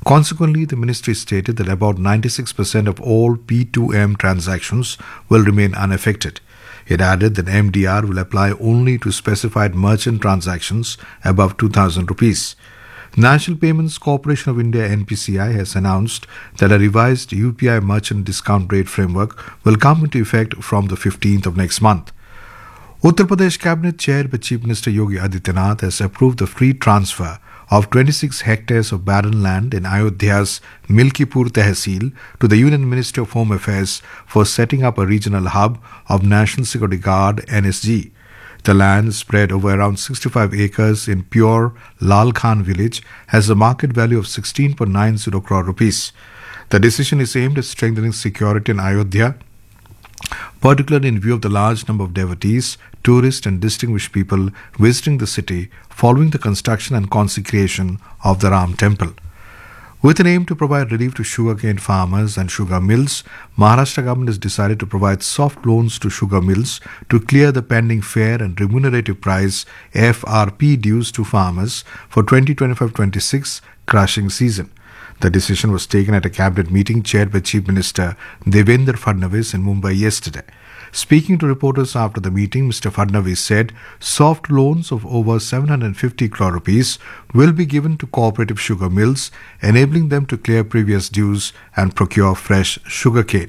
Consequently, the ministry stated that about 96% of all P2M transactions will remain unaffected. It added that MDR will apply only to specified merchant transactions above 2,000 rupees. National Payments Corporation of India (NPCI) has announced that a revised UPI merchant discount rate framework will come into effect from the 15th of next month. Uttar Pradesh Cabinet chaired by Chief Minister Yogi Adityanath has approved the free transfer of 26 hectares of barren land in Ayodhya's Milkipur Tehsil to the Union Ministry of Home Affairs for setting up a regional hub of National Security Guard (NSG). The land, spread over around 65 acres in pure Lal Khan village, has a market value of 16.90 crore rupees. The decision is aimed at strengthening security in Ayodhya, particularly in view of the large number of devotees, tourists and distinguished people visiting the city following the construction and consecration of the Ram temple. With an aim to provide relief to sugarcane farmers and sugar mills, Maharashtra government has decided to provide soft loans to sugar mills to clear the pending fair and remunerative price FRP dues to farmers for 2025-26 crushing season. The decision was taken at a cabinet meeting chaired by Chief Minister Devendra Fadnavis in Mumbai yesterday. Speaking to reporters after the meeting, Mr. Fadnavis said soft loans of over 750 crore rupees will be given to cooperative sugar mills, enabling them to clear previous dues and procure fresh sugarcane.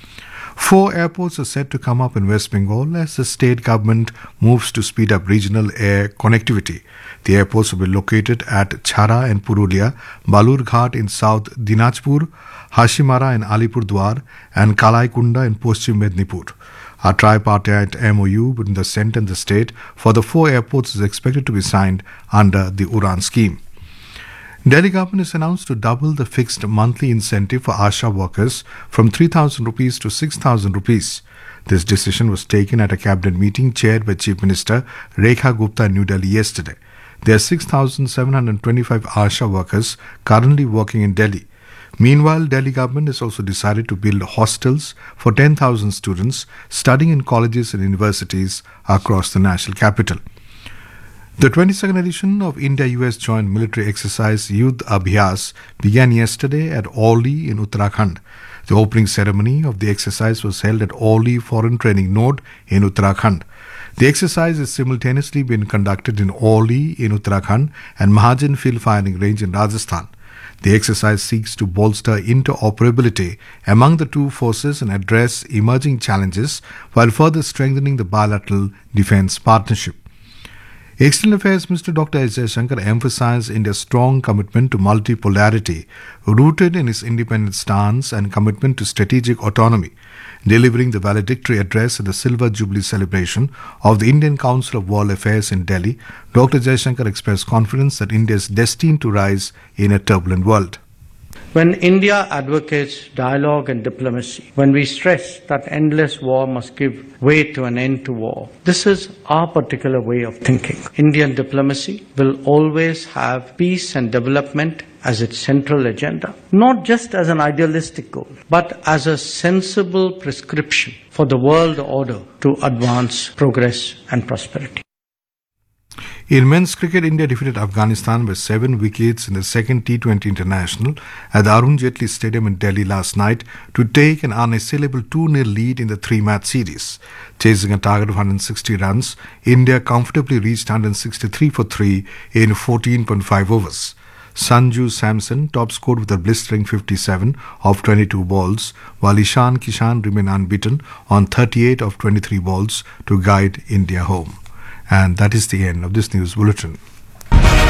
4 airports are set to come up in West Bengal as the state government moves to speed up regional air connectivity. The airports will be located at Chhara in Purulia, Balurghat in South Dinajpur, Hashimara in Alipurduar, and Kalaikunda in Paschim Mednipur. A tripartite MOU between the centre and the state for the 4 airports is expected to be signed under the UDAN scheme. Delhi government has announced to double the fixed monthly incentive for ASHA workers from 3,000 rupees to 6,000 rupees. This decision was taken at a cabinet meeting chaired by Chief Minister Rekha Gupta in New Delhi yesterday. There are 6,725 ASHA workers currently working in Delhi. Meanwhile, Delhi government has also decided to build hostels for 10,000 students studying in colleges and universities across the national capital. The 22nd edition of India-US Joint Military Exercise Yudh Abhyas began yesterday at Auli in Uttarakhand. The opening ceremony of the exercise was held at Auli Foreign Training Node in Uttarakhand. The exercise is simultaneously being conducted in Auli in Uttarakhand and Mahajan Field Firing Range in Rajasthan. The exercise seeks to bolster interoperability among the two forces and address emerging challenges while further strengthening the bilateral defense partnership. External Affairs Minister Dr. S. Jaishankar emphasized India's strong commitment to multipolarity, rooted in its independent stance and commitment to strategic autonomy. Delivering the valedictory address at the Silver Jubilee celebration of the Indian Council of World Affairs in Delhi, Dr. Jaishankar expressed confidence that India is destined to rise in a turbulent world. When India advocates dialogue and diplomacy, when we stress that endless war must give way to an end to war, this is our particular way of thinking. Indian diplomacy will always have peace and development as its central agenda, not just as an idealistic goal, but as a sensible prescription for the world order to advance progress and prosperity. In men's cricket, India defeated Afghanistan by 7 wickets in the second T20 International at the Arun Jaitley Stadium in Delhi last night to take an unassailable 2-0 lead in the 3-match series. Chasing a target of 160 runs, India comfortably reached 163 for 3 in 14.5 overs. Sanju Samson top scored with a blistering 57 of 22 balls, while Ishan Kishan remained unbeaten on 38 of 23 balls to guide India home. And that is the end of this news bulletin.